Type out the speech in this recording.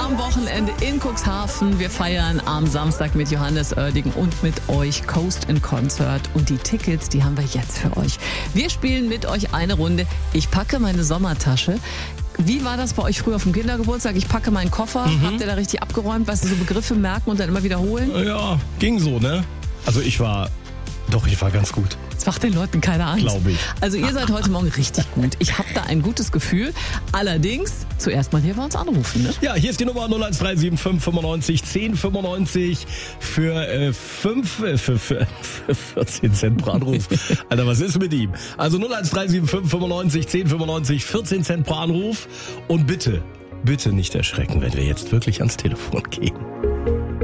am Wochenende in Cuxhaven. Wir feiern am Samstag mit Johannes Oerding und mit euch Coast in Concert. Und die Tickets, die haben wir jetzt für euch. Wir spielen mit euch eine Runde. Ich packe meine Sommertasche. Wie war das bei euch früher auf dem Kindergeburtstag? Ich packe meinen Koffer. Habt ihr da richtig abgeräumt? Weißt du, so Begriffe merken und dann immer wiederholen? Ja, ging so, ne? Also ich war ganz gut. Das macht den Leuten keine Angst. Glaube ich. Also ihr seid heute Morgen richtig gut. Ich habe da ein gutes Gefühl. Allerdings, zuerst mal hier bei uns anrufen, ne? Ja, hier ist die Nummer 01375 95 1095 für 14 Cent pro Anruf. Alter, was ist mit ihm? Also 01375 95 1095, 14 Cent pro Anruf. Und bitte nicht erschrecken, wenn wir jetzt wirklich ans Telefon gehen.